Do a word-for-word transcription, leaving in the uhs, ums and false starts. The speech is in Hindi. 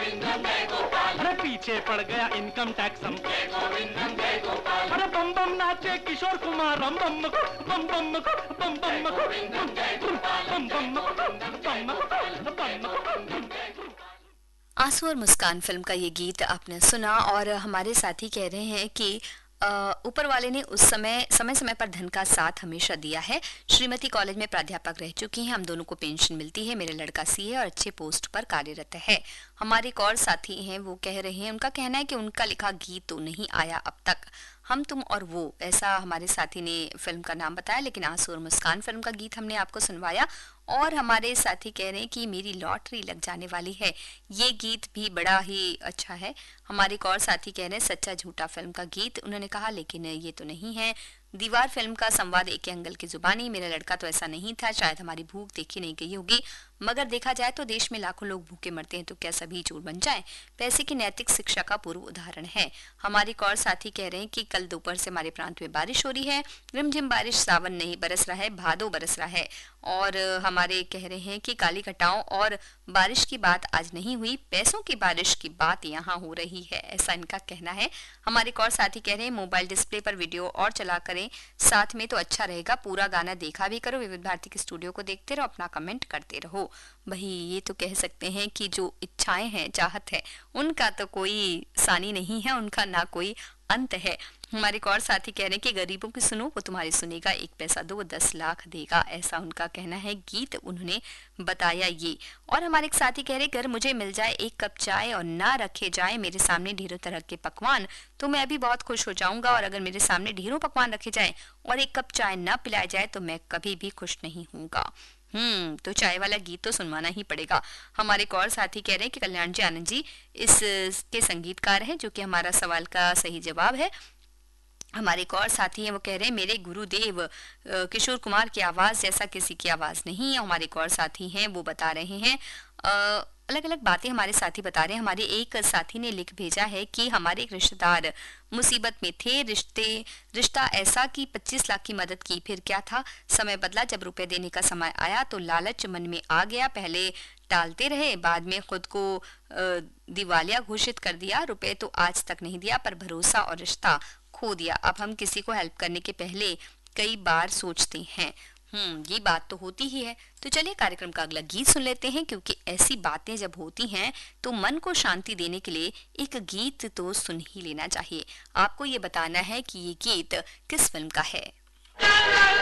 अरे पीछे पड़ गया इनकम टैक्स हम, अरे बम बम नाचे किशोर कुमार, बम बम बम बम बम बम बम बम। आंसू और मुस्कान फिल्म का ये गीत आपने सुना और हमारे साथी कह रहे हैं कि ऊपर वाले ने उस समय समय समय पर धन का साथ हमेशा दिया है। श्रीमती कॉलेज में प्राध्यापक रह चुकी हैं, हम दोनों को पेंशन मिलती है, मेरा लड़का सीए और अच्छे पोस्ट पर कार्यरत है। हमारे एक और साथी हैं, वो कह रहे हैं, उनका कहना है कि उनका लिखा गीत तो नहीं आया अब तक। हम तुम और वो, ऐसा हमारे साथी ने फिल्म का नाम बताया, लेकिन आंसू और मुस्कान फिल्म का गीत हमने आपको सुनवाया। और हमारे साथी कह रहे हैं कि मेरी लॉटरी लग जाने वाली है, ये गीत भी बड़ा ही अच्छा है। हमारे एक और साथी कह रहे हैं सच्चा झूठा फिल्म का गीत, उन्होंने कहा लेकिन ये तो नहीं है। दीवार फिल्म का संवाद एक अंगल की जुबानी, मेरा लड़का तो ऐसा नहीं था, शायद हमारी भूख देखी नहीं गई होगी, मगर देखा जाए तो देश में लाखों लोग भूखे मरते हैं तो क्या सभी चोर बन जाएं? पैसे की नैतिक शिक्षा का पूर्व उदाहरण है। हमारे एक और साथी कह रहे हैं कि कल दोपहर से हमारे प्रांत में बारिश हो रही है, रिमझिम बारिश, सावन नहीं बरस रहा है, भादो बरस रहा है। और हमारे कह रहे हैं कि काली घटाओं और बारिश की बात आज नहीं हुई, पैसों की बारिश की बात यहाँ हो रही है, ऐसा इनका कहना है। हमारे एक और साथी कह रहे हैं मोबाइल डिस्प्ले पर वीडियो और चला करें साथ में तो अच्छा रहेगा, पूरा गाना देखा भी करो, विविध भारती के स्टूडियो को देखते रहो, अपना कमेंट करते रहो। भाई ये तो कह सकते हैं कि जो इच्छाएं हैं, चाहत है, उनका तो कोई सानी नहीं है, उनका ना कोई अंत है। हमारे एक और साथी कह रहे हैं कि गरीबों की सुनो वो तुम्हारी सुनेगा, एक पैसा दो वो दस लाख देगा, ऐसा उनका कहना है। गीत उन्होंने बताया ये। और हमारे एक साथी कह रहे अगर मुझे मिल जाए एक कप चाय और ना रखे जाए मेरे सामने ढेरों तरह के पकवान तो मैं भी बहुत खुश हो जाऊंगा, और अगर मेरे सामने ढेरों पकवान रखे जाए और एक कप चाय ना पिलाया जाए तो मैं कभी भी खुश नहीं होऊंगा। हम्म तो चाय वाला गीत तो सुनवाना ही पड़ेगा। हमारे एक और साथी कह रहे हैं कि कल्याण जी आनंद जी इस के संगीतकार हैं, जो कि हमारा सवाल का सही जवाब है। हमारे एक और साथी हैं, वो कह रहे हैं मेरे गुरुदेव किशोर कुमार की आवाज जैसा किसी की आवाज नहीं है। हमारे एक और साथी हैं, वो बता रहे हैं अलग अलग बातें हमारे साथी बता रहे हैं। हमारे एक साथी ने लिख भेजा है कि हमारे एक रिश्तेदार मुसीबत में थे, रिश्ते रिश्ता ऐसा कि पच्चीस लाख की मदद की, फिर क्या था, समय बदला, जब रुपए देने का समय आया तो लालच मन में आ गया, पहले टालते रहे, बाद में खुद को दिवालिया घोषित कर दिया, रुपए तो आज तक नहीं दिया पर भरोसा और रिश्ता खो दिया। अब हम किसी को हेल्प करने के पहले कई बार सोचते हैं। हम्म ये बात तो होती ही है। तो चलिए कार्यक्रम का अगला गीत सुन लेते हैं, क्योंकि ऐसी बातें जब होती हैं तो मन को शांति देने के लिए एक गीत तो सुन ही लेना चाहिए। आपको ये बताना है कि ये गीत किस फिल्म का है।